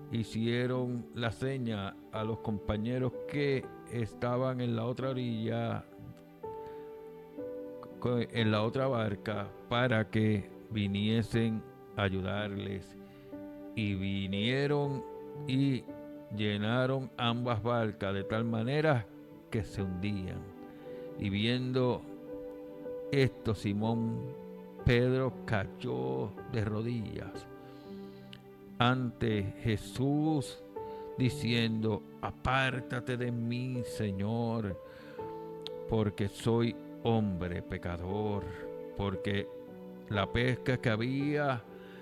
hicieron la seña a los compañeros que estaban en la otra orilla, en la otra barca, para que viniesen a ayudarles. Y vinieron y llenaron ambas barcas de tal manera que se hundían. Y viendo esto, Simón Pedro cayó de rodillas ante Jesús, diciendo: apártate de mí, Señor, porque soy hombre pecador. Porque la pesca que había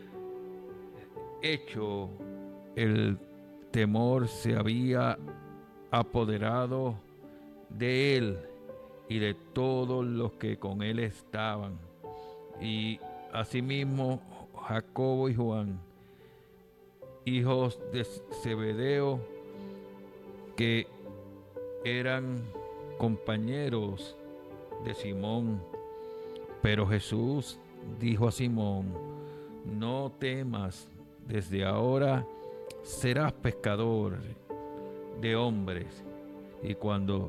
hecho, el temor se había apoderado de él y de todos los que con él estaban. Y asimismo Jacobo y Juan, hijos de Zebedeo, que eran compañeros de Simón. Pero Jesús dijo a Simón: no temas, desde ahora serás pescador de hombres. Y cuando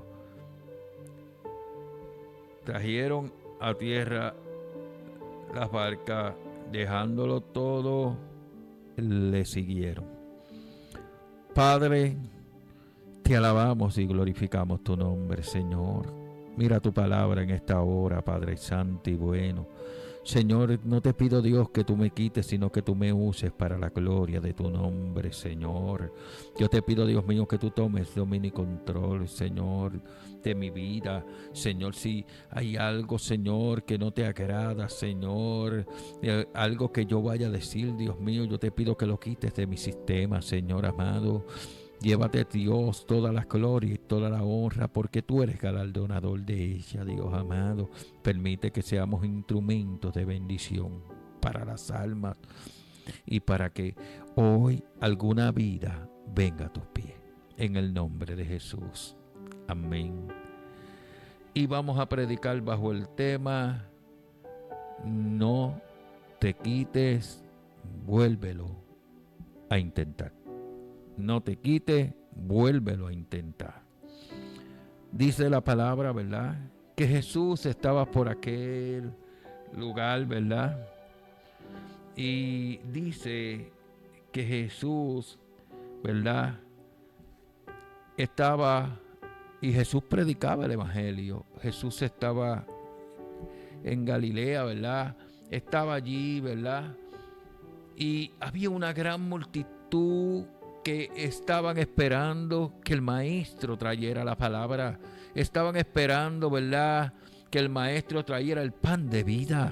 trajeron a tierra las barcas, dejándolo todo, le siguieron. Padre, te alabamos y glorificamos tu nombre, Señor. Mira tu palabra en esta hora, Padre Santo y bueno. Señor, no te pido, Dios, que tú me quites, sino que tú me uses para la gloria de tu nombre, Señor. Yo te pido, Dios mío, que tú tomes dominio y control, Señor, de mi vida. Señor, si hay algo, Señor, que no te agrada, Señor, algo que yo vaya a decir, Dios mío, yo te pido que lo quites de mi sistema, Señor amado. Llévate, Dios, toda la gloria y toda la honra, porque tú eres galardonador de ella, Dios amado. Permite que seamos instrumentos de bendición para las almas y para que hoy alguna vida venga a tus pies. En el nombre de Jesús. Amén. Y vamos a predicar bajo el tema: no te quites, vuélvelo a intentar. No te quites, vuélvelo a intentar. Dice la palabra, ¿verdad?, que Jesús estaba por aquel lugar, ¿verdad? Y dice que Jesús, ¿verdad?, estaba, y Jesús predicaba el evangelio. Jesús estaba en Galilea, ¿verdad? Estaba allí, ¿verdad? Y había una gran multitud que estaban esperando que el maestro trayera la palabra. Estaban esperando, ¿verdad?, que el maestro trayera el pan de vida.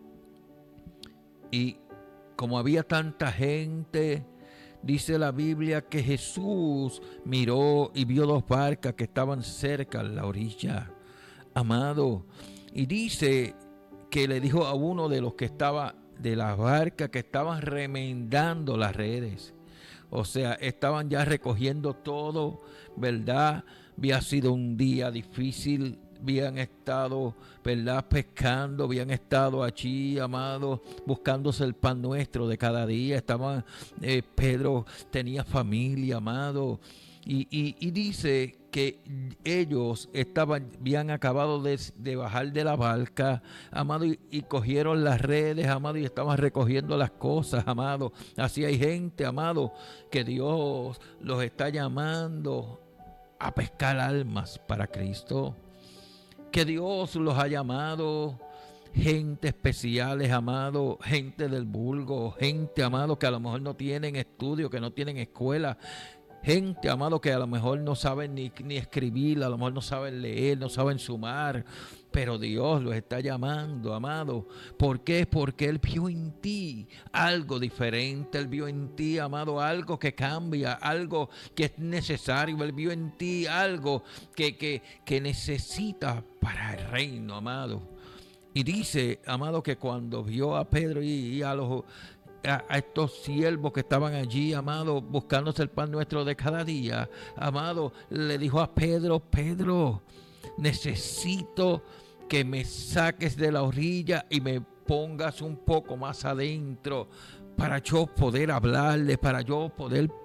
Y como había tanta gente, dice la Biblia que Jesús miró y vio dos barcas que estaban cerca a la orilla, amado. Y dice que le dijo a uno de los que estaba de las barcas que estaban remendando las redes. O sea, estaban ya recogiendo todo, ¿verdad? Había sido un día difícil, habían estado, ¿verdad?, pescando, habían estado allí, amados, buscándose el pan nuestro de cada día. Estaban, Pedro tenía familia, amado. Y dice que ellos habían acabado de bajar de la barca, amado, y cogieron las redes, amado, y estaban recogiendo las cosas, amado. Así hay gente, amado, que Dios los está llamando a pescar almas para Cristo. Que Dios los ha llamado gente especiales, amado, gente del vulgo, gente, amado, que a lo mejor no tienen estudio, que no tienen escuela. Gente, amado, que a lo mejor no saben ni escribir, a lo mejor no saben leer, no saben sumar, pero Dios los está llamando, amado. ¿Por qué? Porque Él vio en ti algo diferente. Él vio en ti, amado, algo que cambia, algo que es necesario. Él vio en ti algo que necesitas para el reino, amado. Y dice, amado, que cuando vio a Pedro y a estos siervos que estaban allí, amado, buscándose el pan nuestro de cada día, amado, le dijo a Pedro: Pedro, necesito que me saques de la orilla y me pongas un poco más adentro para yo poder hablarle, para yo poder